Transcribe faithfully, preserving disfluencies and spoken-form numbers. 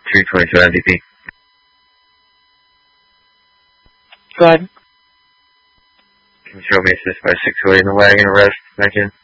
three twenty-two M V P. Go ahead. Can you show me assist by six oh eight in the wagon, arrest, back in?